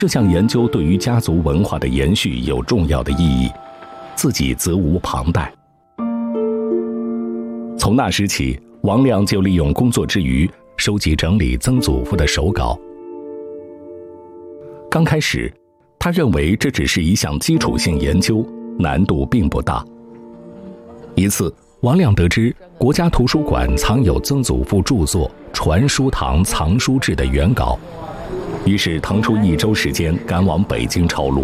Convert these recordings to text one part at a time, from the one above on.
这项研究对于家族文化的延续有重要的意义，自己责无旁贷。从那时起，王亮就利用工作之余收集整理曾祖父的手稿。刚开始，他认为这只是一项基础性研究，难度并不大。一次，王亮得知国家图书馆藏有曾祖父著作《传书堂藏书志》的原稿，于是腾出1周时间赶往北京抄录。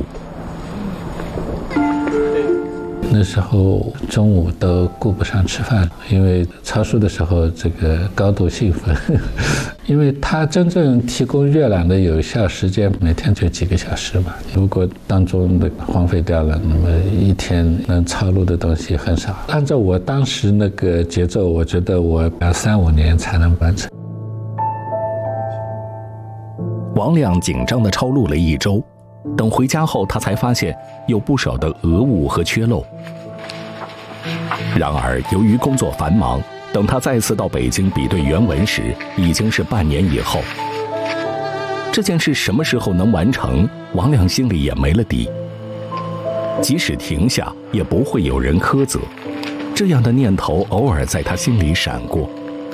那时候中午都顾不上吃饭，因为抄书的时候这个高度兴奋，因为它真正提供阅览的有效时间每天就几个小时嘛，如果当中的荒废掉了，那么一天能抄录的东西很少。按照我当时那个节奏，我觉得我要3-5年才能完成。 王亮紧张地抄录了1周，等回家后，他才发现有不少的讹误和缺漏。然而，由于工作繁忙，等他再次到北京比对原文时，已经是半年以后。这件事什么时候能完成，王亮心里也没了底。即使停下，也不会有人苛责。这样的念头偶尔在他心里闪过。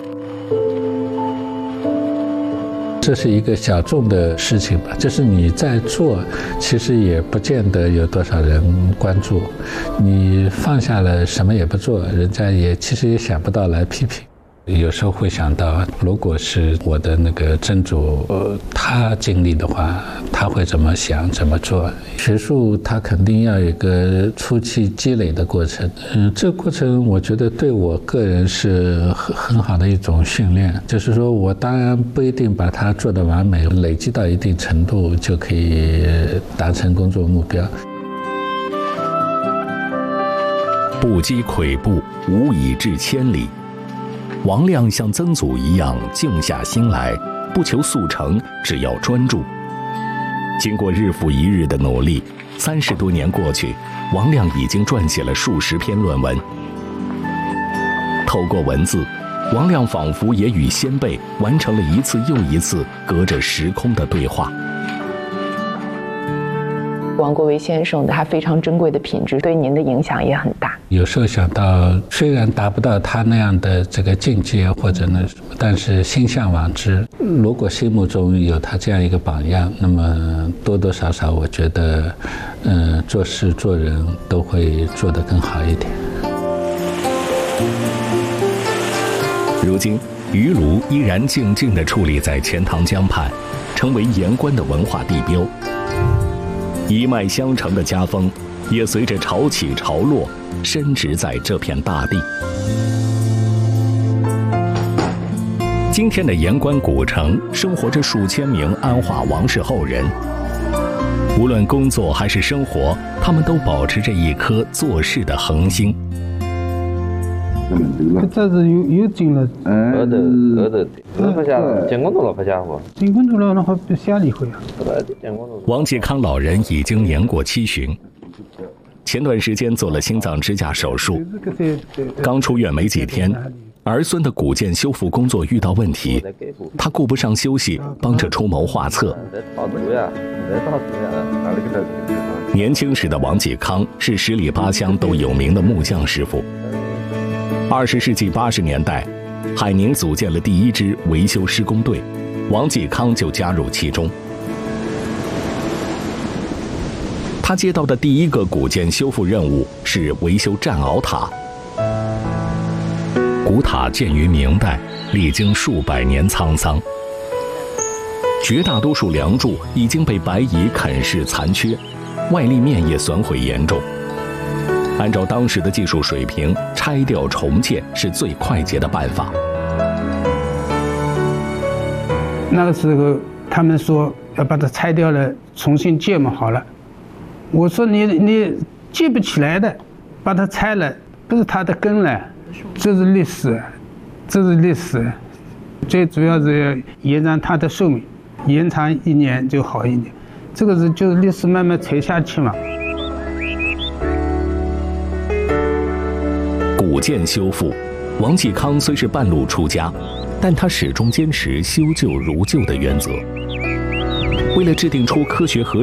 这是一个小众的事情吧，就是你在做，其实也不见得有多少人关注。你放下了什么也不做，人家其实也想不到来批评。有时候会想到，如果是我的那个曾祖他经历的话，他会怎么想怎么做。学术它肯定要有一个初期积累的过程，这个过程我觉得对我个人是很好的一种训练。就是说我当然不一定把它做得完美，累积到一定程度就可以达成工作目标。 不积跬步，无以至千里。王亮像曾祖一样静下心来，不求速成，只要专注。经过日复一日的努力，30多年过去，王亮已经撰写了数十篇论文。透过文字，王亮仿佛也与先辈完成了一次又一次隔着时空的对话。 王国维先生他非常珍贵的品质对您的影响也很大。 有时候想到，虽然达不到他那样的这个境界或者那什么，但是心向往之。如果心目中有他这样一个榜样，那么多多少少我觉得做事做人都会做得更好一点。 如今余炉依然静静地矗立在钱塘江畔，成为盐官的文化地标。一脉相承的家风也随着潮起潮落深植在这片大地。今天的盐官古城生活着数千名安化王室后人，无论工作还是生活，他们都保持着一颗做事的恒心。 这是有进了， 老婆家建工头老婆家伙， 建工头了，那还不想离婚啊？ 王继康老人已经年过70，前段时间做了心脏支架手术，刚出院没几天，儿孙的骨腱修复工作遇到问题，他顾不上休息，帮着出谋划策。年轻时的王继康是10里8乡都有名的木匠师傅。20世纪80年代，海宁组建了第1支维修施工队，王继康就加入其中。他接到的第一个古建修复任务是维修战鳌塔。古塔建于明代，历经数百年沧桑，绝大多数梁柱已经被白蚁啃噬残缺，外立面也损毁严重。按照当时的技术水平，拆掉重建是最快捷的办法。 那个时候他们说要把它拆掉了，重新建嘛好了。我说你建不起来的，把它拆了，不是它的根了，这是历史，这是历史。最主要是要延长它的寿命，延长1年就好一点。这个是就是历史慢慢垂下去嘛。 古建修复，王继康虽是半路出家，但他始终坚持修旧如旧的原则。 为了制定出科学合